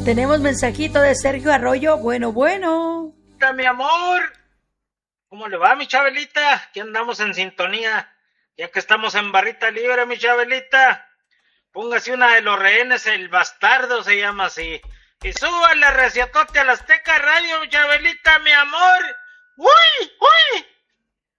Tenemos mensajito de Sergio Arroyo. Bueno. Mi amor, ¿cómo le va, mi Chabelita? Aquí andamos en sintonía, ya que estamos en barrita libre, mi Chabelita. Póngase una de los rehenes, el bastardo se llama así. Y súbale reciatote a la Azteca Radio, mi Chabelita, mi amor. ¡Uy!